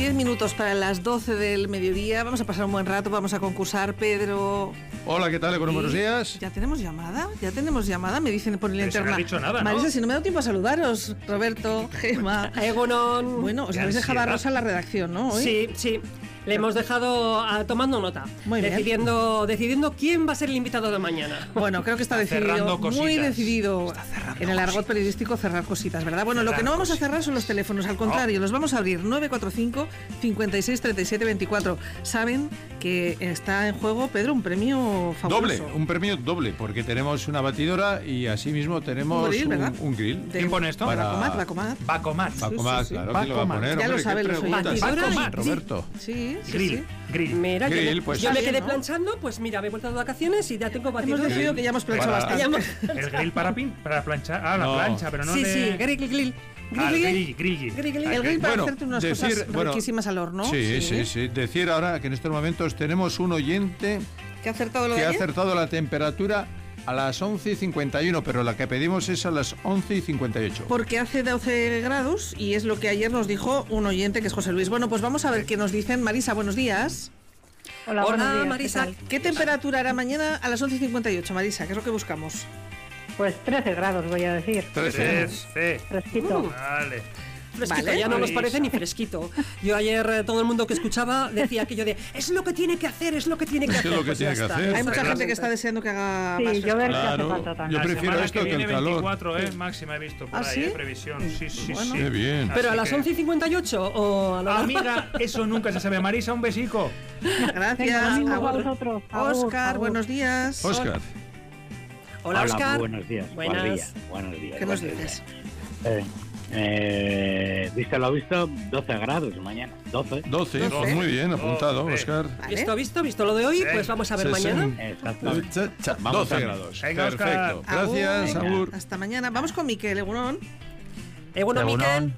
10 minutos para las 12 del mediodía. Vamos a pasar un buen rato, vamos a concursar, Pedro. Hola, ¿qué tal? Buenos días. ¿Ya tenemos llamada? Me dicen por el internet. No ha dicho nada, ¿no? Marisa, si no me ha dado tiempo a saludaros. Roberto, Gemma. Egunon. Bueno, os habéis dejado a Rosa en la redacción, ¿no? ¿Hoy? Sí, sí. Le hemos dejado tomando nota. Muy bien. Decidiendo quién va a ser el invitado de mañana. Bueno, creo que está decidido, muy decidido en el argot periodístico cerrar cositas, ¿verdad? Bueno, lo que no vamos a cerrar son los teléfonos, al contrario, los vamos a abrir 945 56 37 24. Saben que está en juego, Pedro, un premio fabuloso. Un premio doble, porque tenemos una batidora y asimismo tenemos un grill, ¿verdad? Un grill. ¿Quién pone esto? Bacomat. Bacomat, sí. Claro, ¿quién lo va a poner? Ya lo sabe, lo soy. Bacomat, Roberto. Sí. Grill. Mira, Grill, pues yo me quedé ¿no? planchando, pues mira, me he vuelto de vacaciones y ya tengo batidora. Hemos decidido que ya hemos planchado bastante. El grill para planchar. Ah, la plancha, pero no Sí, de... sí, grill. Grill. El grill para hacerte unas cosas riquísimas al horno. Sí. Decir ahora que en estos momentos tenemos un oyente que ha acertado que ha acertado la temperatura a las 11:51, pero la que pedimos es a las 11:58. Porque hace 12 grados y es lo que ayer nos dijo un oyente que es José Luis. Bueno, pues vamos a ver qué nos dicen. Marisa, buenos días. Hola, buenos días, Marisa. ¿Qué temperatura hará mañana a las 11:58, Marisa? ¿Qué es lo que buscamos? Pues 13 grados voy a decir. 13. Fresquito. Vale. Fresquito, Vale. ya no nos parece ni fresquito. Yo ayer todo el mundo que escuchaba decía aquello de es lo que tiene que hacer, es lo que tiene que hacer. Es lo que Pues tiene ya que está. hacer. Hay mucha gente que está deseando que haga Sí, más yo fresco. ver que hace Claro. falta también. Yo prefiero esto que el calor. 24, máxima he visto por ¿Ah, ahí, sí? previsión. Sí. Bueno. Qué bien. Pero a Así las que- 11:58 o a la Amiga, eso nunca se sabe. Marisa, un besico. Gracias. Venga, ánimo Agur. a vosotros. Agur, Oscar, agur. buenos días. Oscar. Hola, Oscar. Buenos días. Buenas. Buenos días. ¿Qué nos dices? ¿Viste lo visto? 12 grados mañana. 12. 12. Pues muy bien, apuntado, 12. Oscar. ¿Vale? Visto lo de hoy, Sí. pues vamos a ver mañana. Exactamente. 12 grados. Venga, Oscar. Perfecto. Gracias, Agur. Agur. Hasta mañana. Vamos con Miquel, Egunon. Bueno, Miquel.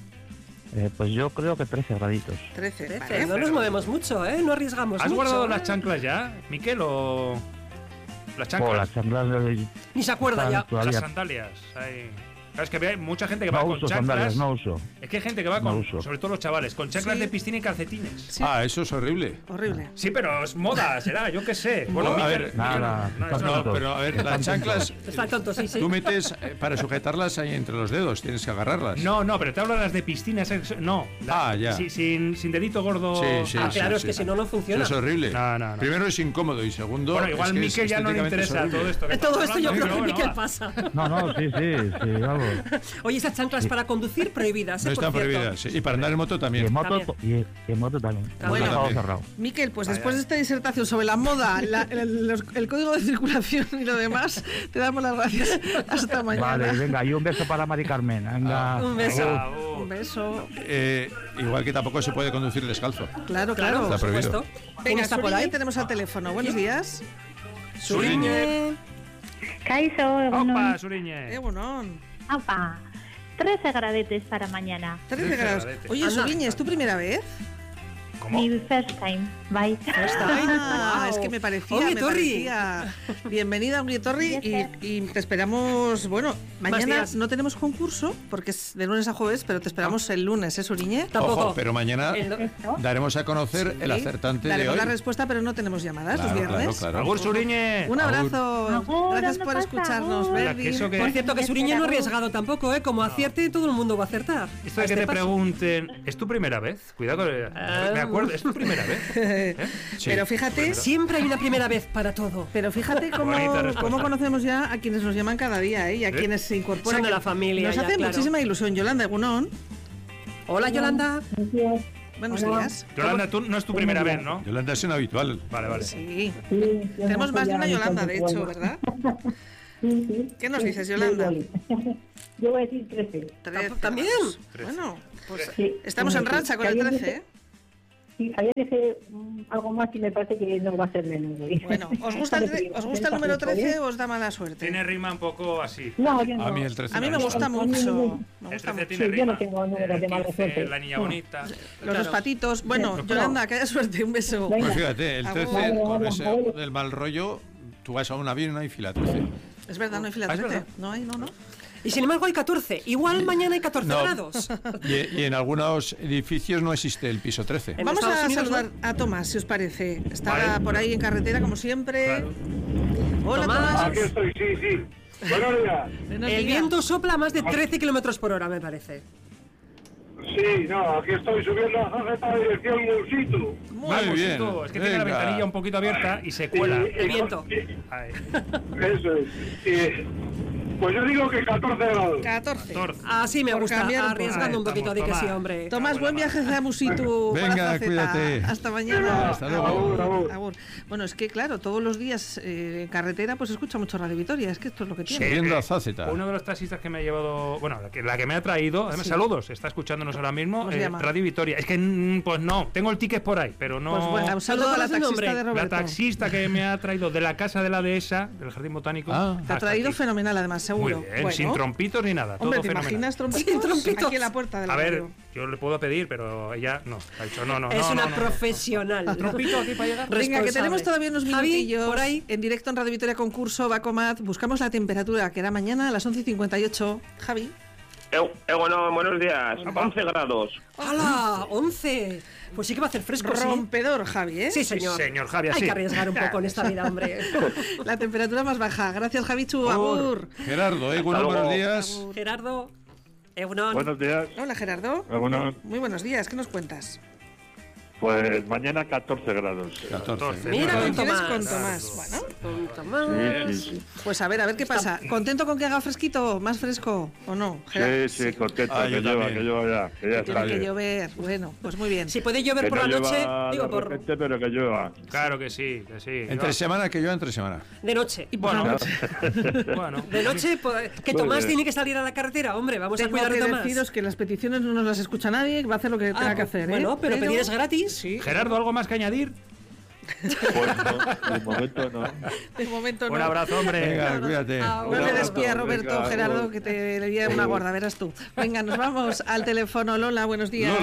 Pues yo creo que 13 graditos. 13. No Vale. nos movemos mucho, no arriesgamos ¿Has mucho. guardado las chanclas ya, Miquel, o...? Las O chanclas, las chanclas Ni se acuerda ya. las todavía. sandalias. Ahí. Claro, es que hay mucha gente que va No con uso chanclas. sandalias, no uso. Es que hay gente que va No con, uso. sobre todo los chavales, con chanclas Sí. de piscina y calcetines. Sí. Eso es horrible. Horrible. Sí, pero es moda, será, yo qué sé. Bueno, No, a Miquel, ver, nada, no, está eso No, no. pero a ver, las chanclas, Está tonto, sí. tú metes para sujetarlas ahí entre los dedos, tienes que agarrarlas. No, pero te hablo de las de piscina. No. Ya. Sin dedito gordo. Sí. Claro, es que si no, no funciona. Eso es horrible. No. Primero es incómodo y segundo. Bueno, igual es que Miquel ya no le estéticamente es interesa horrible. todo esto. que Todo estamos esto yo hablando, creo que pero Miquel bueno, pasa. Sí, vamos. Oye, esas chanclas para conducir prohibidas, No por están cierto. prohibidas. Sí. Y para andar en moto Y también. en moto, También. y en moto también. Bueno. Todo cerrado. Miquel, pues después de esta disertación sobre la moda, el código de circulación y lo demás, te damos las gracias. Hasta mañana. Vale, venga, y un beso para Mari Carmen. Venga. Un beso. venga, Un beso. Igual que tampoco se puede conducir descalzo. Claro. Claro, Está por prohibido. supuesto. ¿Quién Venga, está por Suriñe ahí? tenemos al teléfono. Buenos días. Suriñe. Kaixo, egunon. Opa, Suriñe. Egunon. Aupa. 13 gradetes para mañana. 13 grados. gradetes. Oye, Anda. Suriñe, ¿es tu primera vez? ¿Cómo? Mi first time. Bye. Ah, Wow. es que me parecía, Ongi etorri. Bienvenida a Ongi etorri y te esperamos, bueno, mañana días. no tenemos concurso porque es de lunes a jueves, pero te esperamos el lunes, Suriñe? Tampoco. Ojo, pero mañana El- daremos a conocer el Sí, acertante de daremos hoy. la respuesta, pero no tenemos llamadas los Claro, viernes. claro. Agur, Suriñe. Un abrazo. Agur, Gracias ¿dónde por pasa? escucharnos, Agur. Mira, Verdi. que eso que- Por cierto, que Suriñe no ha arriesgado tampoco, Como acierte, todo el mundo va a acertar. Esto de A que este te paso. pregunten, ¿es tu primera vez? Cuidado, me acuerdo, ¿es tu primera vez? Sí. Pero fíjate, Siempre hay una primera vez para todo. pero fíjate Bonita respuesta. cómo conocemos ya a quienes nos llaman cada día, y a quienes se incorporan. Son de la que familia Nos ya, hace claro. muchísima ilusión. Yolanda Egunon, Hola, Yolanda. buenos Hola. días. Yolanda, tú no es tu primera vez, ¿no? Yolanda es una habitual. Vale. Sí, tenemos más de una Yolanda, de hecho, ¿verdad? Sí. ¿Qué nos dices, Yolanda? Yo voy a decir 13. 13 ¿También? grados. Bueno, pues Sí. estamos en racha con el 13, ¿eh? Sí, ayer dije algo más y me parece que no va a ser menos. Bueno, ¿os gusta el número 13 o os da mala suerte? Tiene rima un poco así. No, yo no. A mí el 13 A mí me me gusta mucho. Me El gusta 13 mucho. tiene Sí, rima. yo no tengo números de mala 15, suerte. la niña No. bonita. Los Claro. dos patitos. Bueno, No. Yolanda, que haya suerte. Un beso. Venga. Pues fíjate, el 13, Vale, con vale, ese vale. del mal rollo, tú vas a un avión y no hay fila 13. Es verdad, no hay fila Ah, ¿es 13. verdad? No hay, no. Y sin embargo hay 14. Igual mañana hay 14 grados. Y en algunos edificios no existe el piso 13. En Vamos Estados a Unidos, saludar a Tomás, si os parece. Está por ahí en carretera, como siempre. Claro. Hola, Tomás. Aquí estoy, sí. Buenos días. Buenos El días. viento sopla a más de 13 kilómetros por hora, me parece. Sí, no, aquí estoy subiendo a Zafeta dirección Mulsitu. Muy bien. Es que tiene la Venga. ventanilla un poquito abierta y se cuela. El viento. Ahí. Eso es. Pues yo digo que 14 grados. 14. Así me Por gusta, cambiar un poco. arriesgando un Ahí poquito, di estamos, que sí, Tomás. hombre. Tomás, buen viaje hacia Musitu. Venga, para Zaceta. cuídate. Hasta mañana. Hasta luego. Agur. Bueno, es que claro, todos los días en carretera pues escucha mucho Radio Vitoria. Es que esto es lo que tiene. Subiendo a Zaceta. Uno de los taxistas que me ha llevado, bueno, la que me ha traído, además, saludos, está escuchándonos ahora mismo, ¿Cómo se llama? Radio Vitoria. Es que, pues no, tengo el ticket por ahí, pero no. Pues bueno, un saludo a la conoce el nombre? taxista de La Roberto. taxista que me ha traído de la casa de la dehesa, del Jardín Botánico. Ah. Te ha hasta traído aquí. fenomenal, además, seguro. Muy bien, Bueno. sin trompitos ni nada, Hombre, todo ¿te fenomenal. imaginas trompitos? Sin trompitos. Aquí en la puerta de la A ver, radio. yo le puedo pedir, pero ella no. Ha dicho no. Es una no. profesional. ¿Trompito aquí para llegar? Venga, que Responsable. tenemos todavía unos Javi, minutillos por ahí. en directo en Radio Vitoria Concurso, Bacomat. Buscamos la temperatura, que era mañana a las 11:58. Javi. Bueno, buenos días. 11 grados. ¡Hala! 11. Pues sí que va a hacer fresco, sí. Rompedor, Javi, ¿eh? Sí, señor. señor Javi, Hay así. que arriesgar un poco en esta vida, hombre. La temperatura más baja. Gracias, Javichu. Agur. Gerardo, buenos luego. días. Gerardo, Eunon. Buenos días. Hola, Gerardo. Bueno, Muy buenos días. ¿Qué nos cuentas? pues mañana 14 grados. 14. Mira, ¿Con con quién es? Tomás. Con Tomás. Bueno, Con Tomás. Sí. pues a ver qué pasa. ¿Contento con que haga fresquito? ¿Más fresco o no? Gerardo? Sí, contento, Ah, yo también. que llueva ya. Que ya Tiene está que bien. llover. Bueno, pues muy bien. Si puede llover Que por no la noche, llueva digo de por repente, pero que llueva. Claro que sí, que sí. Entre semana, que yo entre semana. de noche. Y por la noche. Bueno, De noche, pues, que Tomás tiene que salir a la carretera, hombre, vamos a Tengo cuidar que de Tomás. deciros que las peticiones no nos las escucha nadie, va a hacer lo que tenga que pues, hacer. ¿eh? bueno, pero pedir es gratis. Sí, Gerardo, ¿algo más que añadir? Pues no, de momento no. de momento no. Un abrazo, hombre. Venga, cuídate. No le abrazo, despía, Roberto, venga, Gerardo, agur. que te le lleve una gorda, verás tú. Venga, nos vamos al teléfono. Lola, buenos días.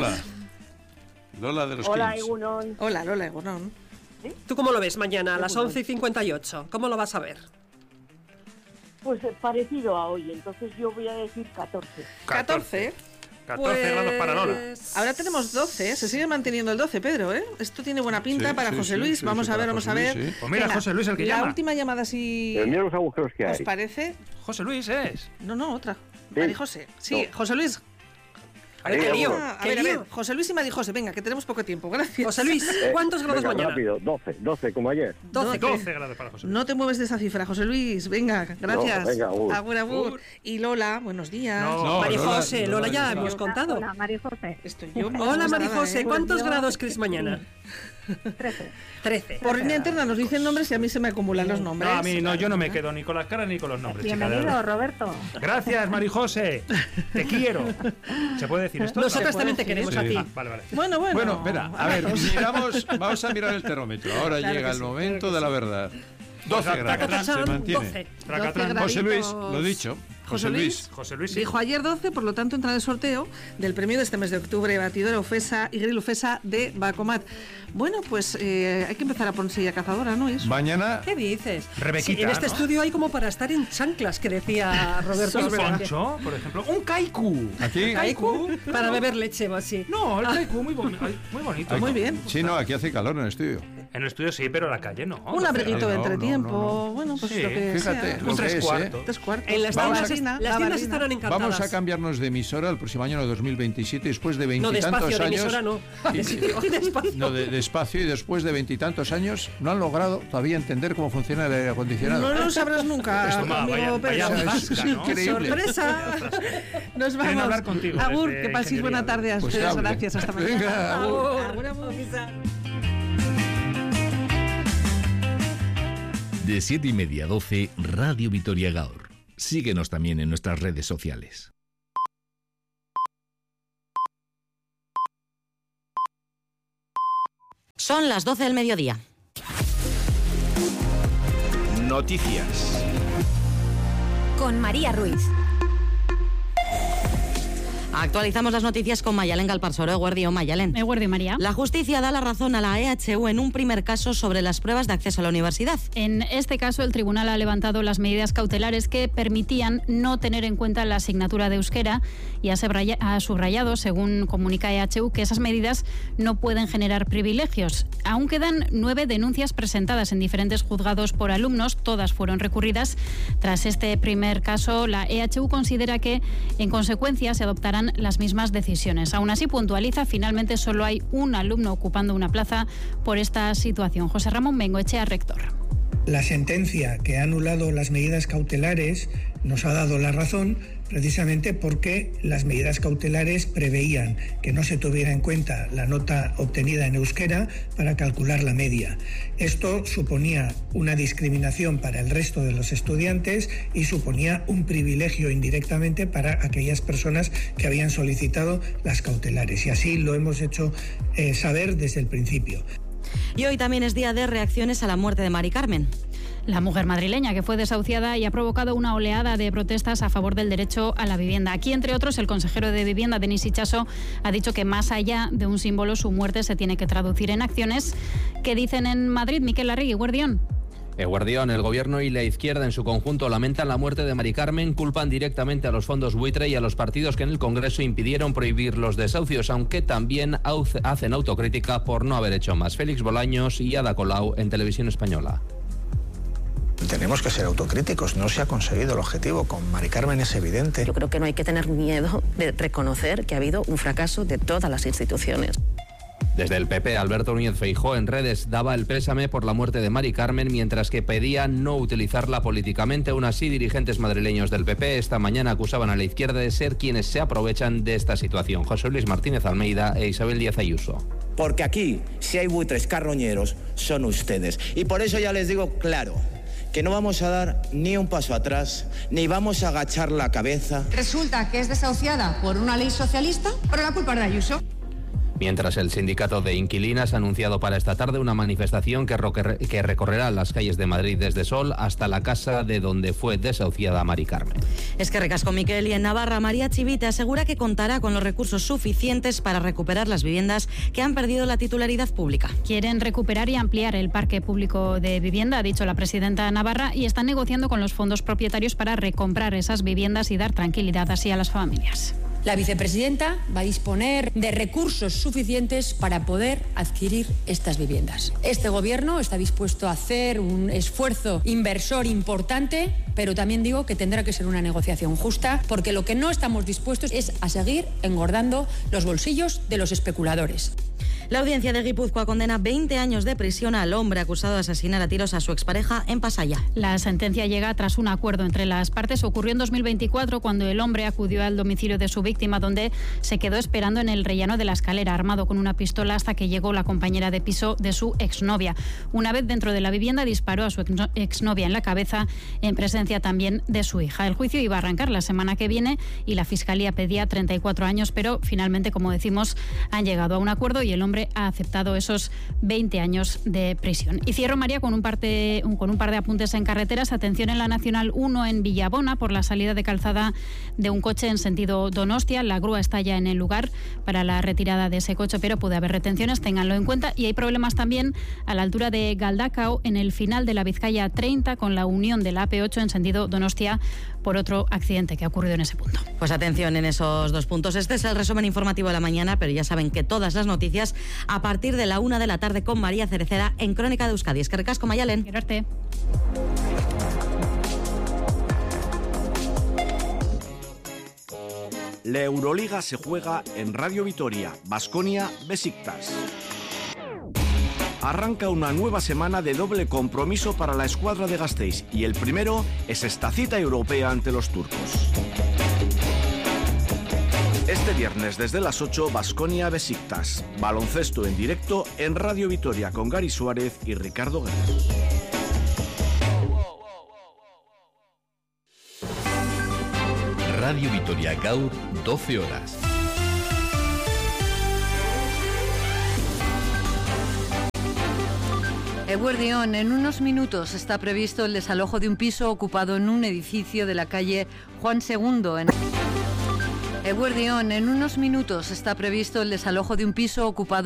Lola de los Hola, Kings. Egunon. Hola, Lola, Egunon. ¿Tú cómo lo ves mañana a las 11:58? ¿Cómo lo vas a ver? Pues parecido a hoy, entonces yo voy a decir 14. 14. 14 grados para Lola. Ahora tenemos 12, se sigue manteniendo el 12, Pedro, ¿eh? Esto tiene buena pinta Sí, para sí, José sí, Luis. sí, Vamos sí, a ver, para vamos a José ver. Luis, sí. Pues mira, José Luis el que la llama. última llamada, si Mira los agujeros que os hay. parece. José Luis es. No, otra. Mari José. Sí, José Luis. A ver, qué lío. A qué ver, a ver. lío. José Luis y Mari José, venga, que tenemos poco tiempo. Gracias. José Luis, ¿cuántos grados Venga, mañana? rápido, 12 como ayer. 12. 12 grados para José Luis. No te mueves de esa cifra, José Luis. Venga, gracias. venga, agur. Agur. Y Lola, buenos días. No. María Lola, José, Lola ya hemos contado. Hola, María José. Estoy yo. Hola, María José, ¿eh? ¿cuántos grados crees mañana? 13. 13. Por línea interna nos dicen nombres y a mí se me acumulan los nombres. No, a mí no, yo no me quedo ni con las caras ni con los nombres, chica, de Bienvenido, verdad. Roberto. Gracias, Mari José. Te quiero. ¿Se puede decir esto? Nosotros se también puede te queremos decir. a ti. Vale, vale. Bueno. Bueno, espera, a ver, vamos a mirar el termómetro. Ahora Claro llega que el sí, momento de la verdad. 12 grados, Tacatrán, se mantiene. 12. Tracatrán. 12 José Luis, graditos. lo dicho. José Luis. José Luis, sí. Dijo ayer 12, por lo tanto entra en el sorteo del premio de este mes de octubre, batidora Ufesa y grill Ufesa de Bacomat. Bueno, pues hay que empezar a ponerse ya cazadora, ¿no? Eso. Mañana, ¿Qué dices? Rebequita, Sí, en este ¿no? estudio hay como para estar en chanclas, que decía Roberto. Un Es verdad. poncho, por ejemplo. Un kaiku. aquí. ¿Kaiku? Para beber leche o así. No, el kaiku muy bonito. Muy bonito. Muy bien. Sí, no, aquí hace calor en el estudio. En el estudio sí, pero en la calle no. Un abriguito de no, entretiempo. no. Bueno, pues Sí, lo que Fíjate, sea. lo Un que tres es, cuartos. 3 cuartos. En las Vamos tiendas, a- las tiendas barrina. estarán encantadas. Vamos a cambiarnos de emisora el próximo año 2027, después de No, veintitantos despacio, de años. emisora no. De sitio, despacio. No, de espacio, y después de veintitantos años no han logrado todavía entender cómo funciona el aire acondicionado. No lo sabrás nunca, Toma, amigo vaya Pedro. zasca, ¿no? increíble. ¡Sorpresa! Nos Quieren vamos. hablar contigo Agur, desde que paséis ingeniería. buena tarde a Pues ustedes. hable. Gracias, hasta mañana. Venga, agur. Agur. De 7:30 a 12, Radio Vitoria Gaur. Síguenos también en nuestras redes sociales. Son las 12 del mediodía. Noticias. Con María Ruiz. Actualizamos las noticias con Mayalen Galparsoro. Eguerdio, Mayalen. Eguerdio, María. La justicia da la razón a la EHU en un primer caso sobre las pruebas de acceso a la universidad. En este caso, el tribunal ha levantado las medidas cautelares que permitían no tener en cuenta la asignatura de euskera y ha subrayado, según comunica EHU, que esas medidas no pueden generar privilegios. Aún quedan 9 denuncias presentadas en diferentes juzgados por alumnos. Todas fueron recurridas. Tras este primer caso, la EHU considera que, en consecuencia, se adoptarán las mismas decisiones. Aún así, puntualiza, finalmente solo hay un alumno ocupando una plaza por esta situación. José Ramón Bengoechea, rector. La sentencia que ha anulado las medidas cautelares nos ha dado la razón precisamente porque las medidas cautelares preveían que no se tuviera en cuenta la nota obtenida en euskera para calcular la media. Esto suponía una discriminación para el resto de los estudiantes y suponía un privilegio indirectamente para aquellas personas que habían solicitado las cautelares. Y así lo hemos hecho saber desde el principio. Y hoy también es día de reacciones a la muerte de Mari Carmen. La mujer madrileña que fue desahuciada y ha provocado una oleada de protestas a favor del derecho a la vivienda. Aquí, entre otros, el consejero de Vivienda, Denis Itxaso, ha dicho que más allá de un símbolo, su muerte se tiene que traducir en acciones. ¿Qué dicen en Madrid? Miquel Larregui, Guardión. Guardión, el gobierno y la izquierda en su conjunto lamentan la muerte de Mari Carmen, culpan directamente a los fondos buitre y a los partidos que en el Congreso impidieron prohibir los desahucios, aunque también hacen autocrítica por no haber hecho más. Félix Bolaños y Ada Colau en Televisión Española. Tenemos que ser autocríticos, no se ha conseguido el objetivo, con Mari Carmen es evidente. Yo creo que no hay que tener miedo de reconocer que ha habido un fracaso de todas las instituciones. Desde el PP, Alberto Núñez Feijóo en redes daba el pésame por la muerte de Mari Carmen, mientras que pedía no utilizarla políticamente. Aún así, dirigentes madrileños del PP esta mañana acusaban a la izquierda de ser quienes se aprovechan de esta situación. José Luis Martínez Almeida e Isabel Díaz Ayuso. Porque aquí, si hay buitres carroñeros, son ustedes. Y por eso ya les digo claro, que no vamos a dar ni un paso atrás, ni vamos a agachar la cabeza. Resulta que es desahuciada por una ley socialista, pero la culpa es de Ayuso. Mientras el sindicato de inquilinas ha anunciado para esta tarde una manifestación que recorrerá las calles de Madrid desde Sol hasta la casa de donde fue desahuciada Mari Carmen. Es que recasco Miquel. Y en Navarra, María Chivite asegura que contará con los recursos suficientes para recuperar las viviendas que han perdido la titularidad pública. Quieren recuperar y ampliar el parque público de vivienda, ha dicho la presidenta Navarra, y están negociando con los fondos propietarios para recomprar esas viviendas y dar tranquilidad así a las familias. La vicepresidenta va a disponer de recursos suficientes para poder adquirir estas viviendas. Este gobierno está dispuesto a hacer un esfuerzo inversor importante, pero también digo que tendrá que ser una negociación justa, porque lo que no estamos dispuestos es a seguir engordando los bolsillos de los especuladores. La audiencia de Guipúzcoa condena 20 años de prisión al hombre acusado de asesinar a tiros a su expareja en Pasaya. La sentencia llega tras un acuerdo entre las partes. Ocurrió en 2024 cuando el hombre acudió al domicilio de su víctima, donde se quedó esperando en el rellano de la escalera, armado con una pistola, hasta que llegó la compañera de piso de su exnovia. Una vez dentro de la vivienda, disparó a su exnovia en la cabeza, en presencia también de su hija. El juicio iba a arrancar la semana que viene y la Fiscalía pedía 34 años, pero finalmente, como decimos, han llegado a un acuerdo y el hombre ha aceptado esos 20 años de prisión. Y cierro, María, con un par de apuntes en carreteras. Atención en la Nacional 1 en Villabona por la salida de calzada de un coche en sentido Donostia. La grúa está ya en el lugar para la retirada de ese coche, pero puede haber retenciones, ténganlo en cuenta. Y hay problemas también a la altura de Galdakao, en el final de la Vizcaya 30, con la unión de la AP8 en sentido Donostia, por otro accidente que ha ocurrido en ese punto. Pues atención en esos dos puntos. Este es el resumen informativo de la mañana, pero ya saben que todas las noticias a partir de la 1 de la tarde con María Cereceda en Crónica de Euskadi. Es que recasco, Mayalen. Quererte. La Euroliga se juega en Radio Vitoria, Baskonia, Besiktas. Arranca una nueva semana de doble compromiso para la escuadra de Gasteiz y el primero es esta cita europea ante los turcos. Este viernes desde las 8, Baskonia Besiktas. Baloncesto en directo en Radio Vitoria con Gary Suárez y Ricardo Guerra. Radio Vitoria Gaur, 12 horas. Eguerdión, en unos minutos está previsto el desalojo de un piso ocupado en un edificio de la calle Juan II. Eguerdión, en unos minutos está previsto el desalojo de un piso ocupado